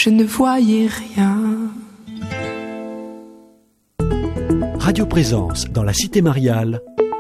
je ne voyais rien. Radio Présence dans la Cité Mariale,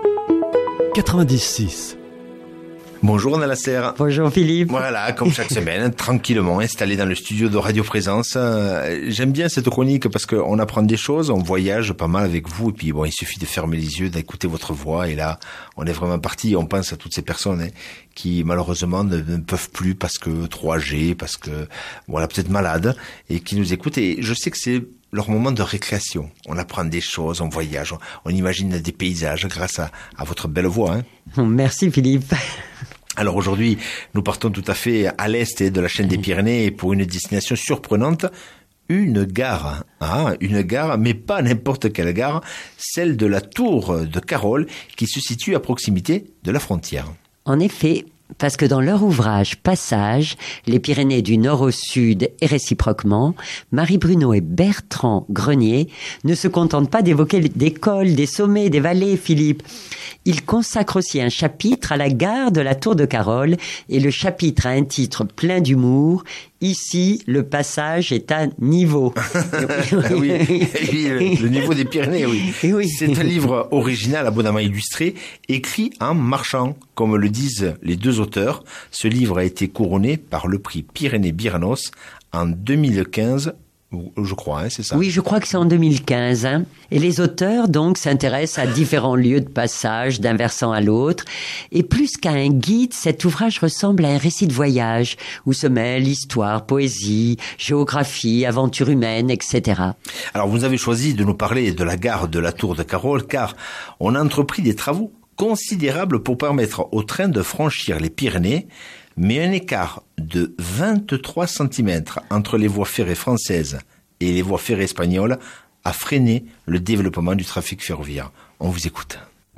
96. Bonjour Anna Lasserre. Bonjour Philippe. Voilà, comme chaque semaine, tranquillement installé dans le studio de Radio Présence. J'aime bien cette chronique parce qu'on apprend des choses, on voyage pas mal avec vous et puis bon, il suffit de fermer les yeux, d'écouter votre voix et là, on est vraiment parti. On pense à toutes ces personnes qui malheureusement ne peuvent plus parce que trop âgées, parce que voilà, peut-être malades et qui nous écoutent. Et je sais que c'est leur moment de récréation. On apprend des choses, on voyage, on imagine des paysages grâce à votre belle voix. Merci Philippe. Alors aujourd'hui, nous partons tout à fait à l'est de la chaîne des Pyrénées pour une destination surprenante, une gare. Une gare, mais pas n'importe quelle gare, celle de la Tour de Carol qui se situe à proximité de la frontière. En effet, parce que dans leur ouvrage Passage, les Pyrénées du nord au sud et réciproquement, Marie Bruno et Bertrand Grenier ne se contentent pas d'évoquer des cols, des sommets, des vallées, Philippe. Ils consacrent aussi un chapitre à la gare de la Tour de Carol et le chapitre a un titre plein d'humour. Ici, le passage est à niveau. Oui, le niveau des Pyrénées, oui. Oui. C'est un livre original, abondamment illustré, écrit en marchant. Comme le disent les deux auteurs, ce livre a été couronné par le prix Pyrénées-Byranos en 2015, je crois, c'est ça? Oui, je crois que c'est en 2015. Et les auteurs, donc, s'intéressent à différents lieux de passage d'un versant à l'autre. Et plus qu'à un guide, cet ouvrage ressemble à un récit de voyage, où se mêlent histoire, poésie, géographie, aventure humaine, etc. Alors, vous avez choisi de nous parler de la gare de la Tour de Carol, car on a entrepris des travaux considérables pour permettre au train de franchir les Pyrénées, mais un écart de 23 cm entre les voies ferrées françaises et les voies ferrées espagnoles a freiné le développement du trafic ferroviaire. On vous écoute.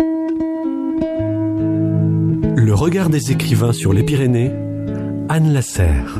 Le regard des écrivains sur les Pyrénées, Anne Lasserre.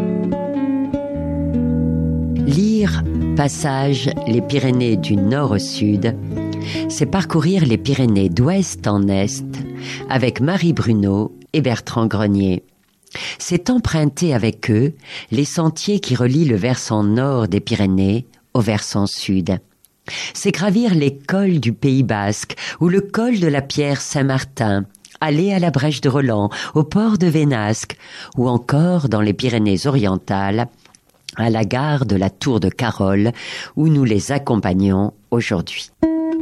Lire Passage, les Pyrénées du nord au sud, c'est parcourir les Pyrénées d'ouest en est avec Marie Bruno et Bertrand Grenier. C'est emprunter avec eux les sentiers qui relient le versant nord des Pyrénées au versant sud. C'est gravir les cols du Pays Basque ou le col de la Pierre Saint-Martin, aller à la Brèche de Roland, au port de Vénasque ou encore dans les Pyrénées orientales, à la gare de la Tour de Carol où nous les accompagnons aujourd'hui.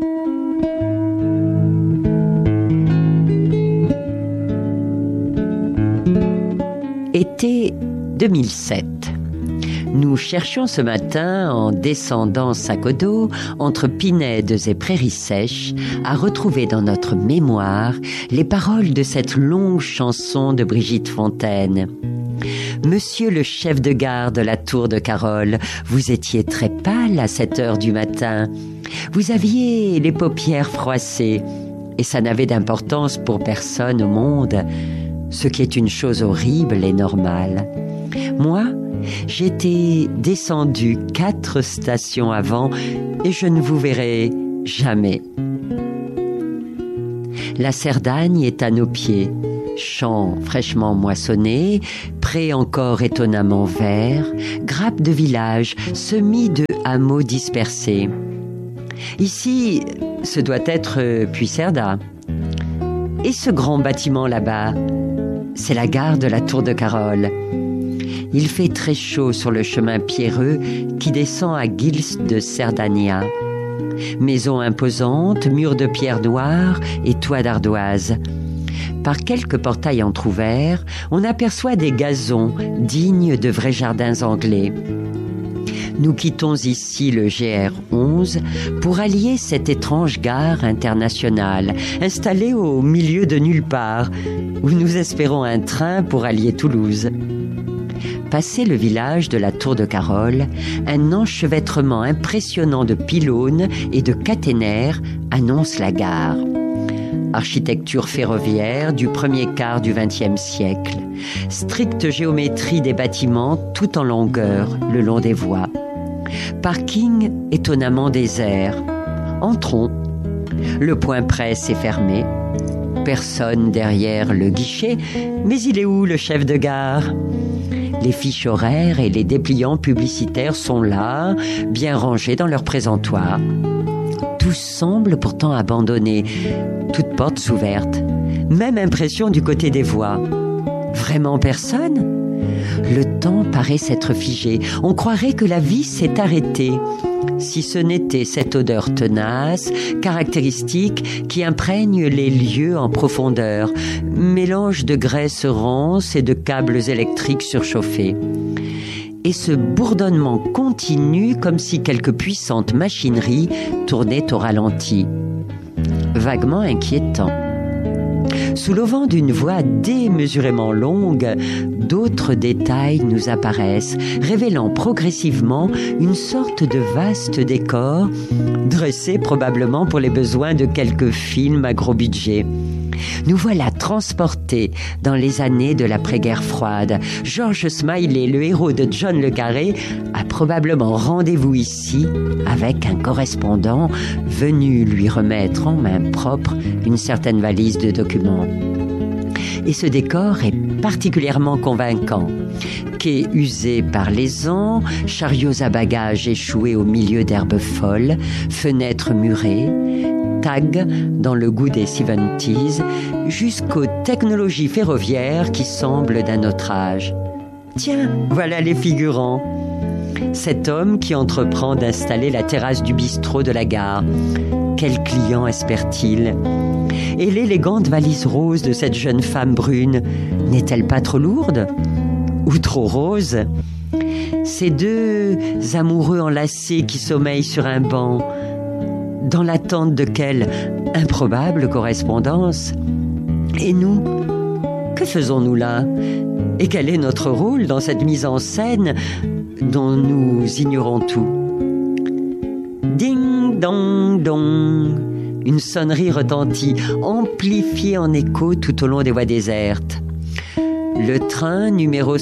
Été 2007. Nous cherchions ce matin, en descendant sac au dos, entre pinèdes et prairies sèches, à retrouver dans notre mémoire les paroles de cette longue chanson de Brigitte Fontaine. Monsieur le chef de gare de la Tour de Carol, vous étiez très pâle à cette heure du matin. Vous aviez les paupières froissées, et ça n'avait d'importance pour personne au monde, ce qui est une chose horrible et normale. Moi, j'étais descendu 4 stations avant et je ne vous verrai jamais. La Cerdagne est à nos pieds, champs fraîchement moissonnés, prés encore étonnamment verts, grappes de villages, semis de hameaux dispersés. Ici, ce doit être Puigcerdà. Et ce grand bâtiment là-bas, c'est la gare de la Tour de Carol. Il fait très chaud sur le chemin pierreux qui descend à Guils de Cerdanya. Maisons imposantes, murs de pierre noire et toits d'ardoise. Par quelques portails entr'ouverts, on aperçoit des gazons dignes de vrais jardins anglais. Nous quittons ici le GR11 pour allier cette étrange gare internationale, installée au milieu de nulle part, où nous espérons un train pour allier Toulouse. Passé le village de la Tour de Carol, un enchevêtrement impressionnant de pylônes et de caténaires annonce la gare. Architecture ferroviaire du premier quart du XXe siècle. Stricte géométrie des bâtiments tout en longueur, le long des voies. Parking étonnamment désert. Entrons. Le point presse est fermé. Personne derrière le guichet, mais il est où le chef de gare ? Les fiches horaires et les dépliants publicitaires sont là, bien rangés dans leur présentoir. Tout semble pourtant abandonné, toutes portes ouvertes. Même impression du côté des voies. Vraiment personne ? Le temps paraît s'être figé. On croirait que la vie s'est arrêtée. Si ce n'était cette odeur tenace, caractéristique, qui imprègne les lieux en profondeur, mélange de graisse rance et de câbles électriques surchauffés. Et ce bourdonnement continu comme si quelque puissante machinerie tournait au ralenti. Vaguement inquiétant. Sous l'auvent d'une voie démesurément longue, d'autres détails nous apparaissent, révélant progressivement une sorte de vaste décor, dressé probablement pour les besoins de quelques films à gros budget. Nous voilà transportés dans les années de l'après-guerre froide. George Smiley, le héros de John le Carré, a probablement rendez-vous ici avec un correspondant venu lui remettre en main propre une certaine valise de documents. Et ce décor est particulièrement convaincant. Quais usés par les ans, chariots à bagages échoués au milieu d'herbes folles, fenêtres murées, tags dans le goût des 70s, jusqu'aux technologies ferroviaires qui semblent d'un autre âge. Tiens, voilà les figurants. Cet homme qui entreprend d'installer la terrasse du bistrot de la gare. Quel client espère-t-il ? Et l'élégante valise rose de cette jeune femme brune, n'est-elle pas trop lourde ? Ou trop rose ? Ces deux amoureux enlacés qui sommeillent sur un banc, dans l'attente de quelle improbable correspondance ? Et nous ? Que faisons-nous là ? Et quel est notre rôle dans cette mise en scène dont nous ignorons tout ? Ding dong dong. Une sonnerie retentit, amplifiée en écho tout au long des voies désertes. Le train numéro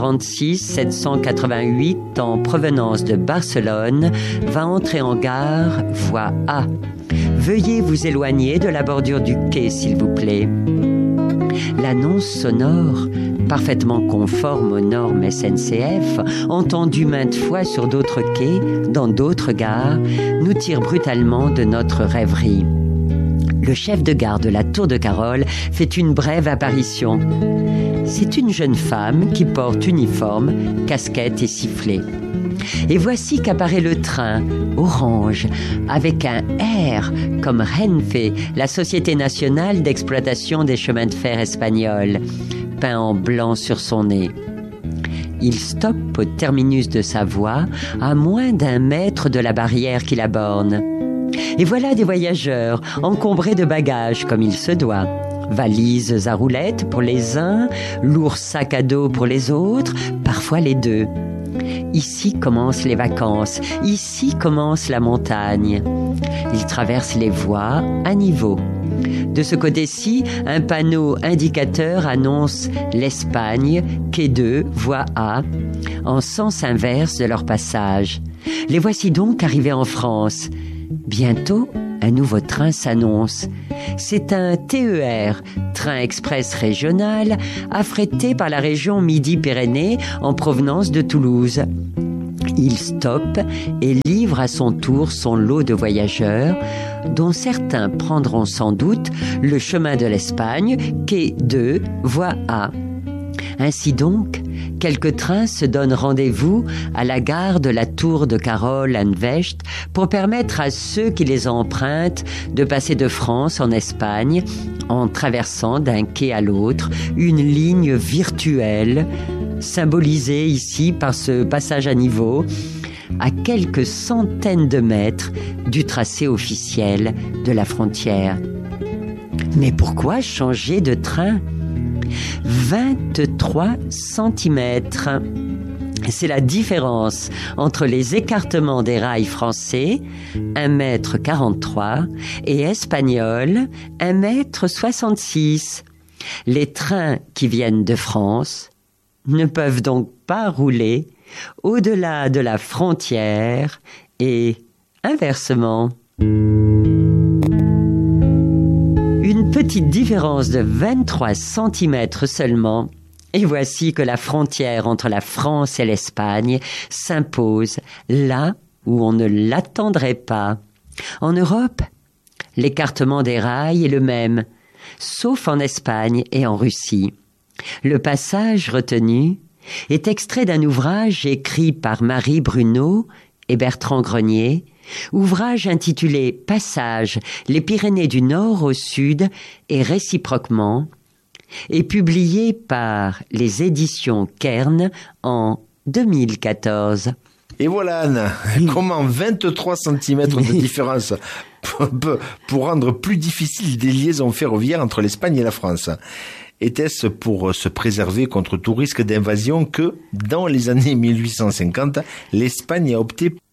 146-788 en provenance de Barcelone va entrer en gare, voie A. Veuillez vous éloigner de la bordure du quai, s'il vous plaît. L'annonce sonore, parfaitement conforme aux normes SNCF, entendue maintes fois sur d'autres quais, dans d'autres gares, nous tire brutalement de notre rêverie. Le chef de gare de la Tour de Carole fait une brève apparition. C'est une jeune femme qui porte uniforme, casquette et sifflet. Et voici qu'apparaît le train, orange, avec un R comme Renfe, la Société nationale d'exploitation des chemins de fer espagnols, peint en blanc sur son nez. Il stoppe au terminus de sa voie, à moins d'1 mètre de la barrière qui la borne. Et voilà des voyageurs, encombrés de bagages comme il se doit. Valises à roulettes pour les uns, lourds sacs à dos pour les autres, parfois les deux. Ici commencent les vacances, ici commence la montagne. Ils traversent les voies à niveau. De ce côté-ci, un panneau indicateur annonce l'Espagne, quai 2, voie A, en sens inverse de leur passage. Les voici donc arrivés en France. Bientôt, un nouveau train s'annonce. C'est un TER, train express régional, affrété par la région Midi-Pyrénées en provenance de Toulouse. Il stoppe et livre à son tour son lot de voyageurs, dont certains prendront sans doute le chemin de l'Espagne, quai 2, voie A. Ainsi donc, quelques trains se donnent rendez-vous à la gare de la Tour de Carole à Vecht pour permettre à ceux qui les empruntent de passer de France en Espagne en traversant d'un quai à l'autre une ligne virtuelle, symbolisée ici par ce passage à niveau, à quelques centaines de mètres du tracé officiel de la frontière. Mais pourquoi changer de train ? 23 cm. C'est la différence entre les écartements des rails français, 1,43 m, et espagnols, 1,66 m. Les trains qui viennent de France ne peuvent donc pas rouler au-delà de la frontière et inversement. Une petite différence de 23 cm seulement Et voici que la frontière entre la France et l'Espagne s'impose là où on ne l'attendrait pas. En Europe, l'écartement des rails est le même, sauf en Espagne et en Russie. Le passage retenu est extrait d'un ouvrage écrit par Marie Bruneau et Bertrand Grenier, ouvrage intitulé « Passage, les Pyrénées du Nord au Sud et réciproquement » et publié par les éditions Kern en 2014. Et voilà Anne, comment 23 cm de différence pour rendre plus difficile des liaisons ferroviaires entre l'Espagne et la France. Était-ce pour se préserver contre tout risque d'invasion que, dans les années 1850, l'Espagne a opté